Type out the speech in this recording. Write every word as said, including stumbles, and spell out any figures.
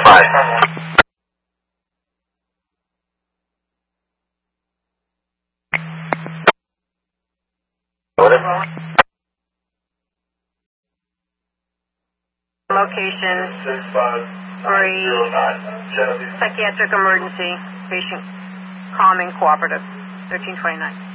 Bye. Location for a psychiatric emergency, patient calming cooperative, thirteen twenty-nine.